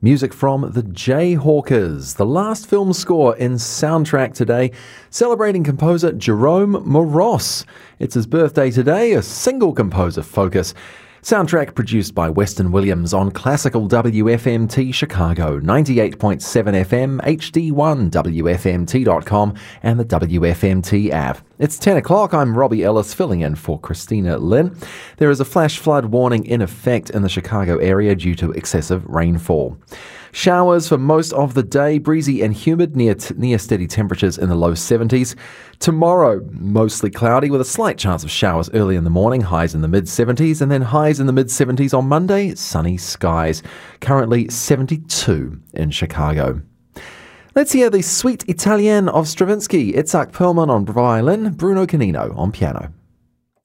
Music from the Jayhawkers, the last film score in Soundtrack today, celebrating composer Jerome Moross. It's his birthday today, a single composer focus. Soundtrack produced by Weston Williams on classical WFMT Chicago, 98.7 FM, HD1, WFMT.com, and the WFMT app. It's 10 o'clock. I'm Robbie Ellis, filling in for Christina Lynn. There is a flash flood warning in effect in the Chicago area due to excessive rainfall. Showers for most of the day, breezy and humid, near steady temperatures in the low 70s. Tomorrow, mostly cloudy with a slight chance of showers early in the morning, highs in the mid-70s, and then highs in the mid-70s on Monday, sunny skies. Currently 72 in Chicago. Let's hear the Suite Italienne of Stravinsky. Itzhak Perlman on violin, Bruno Canino on piano.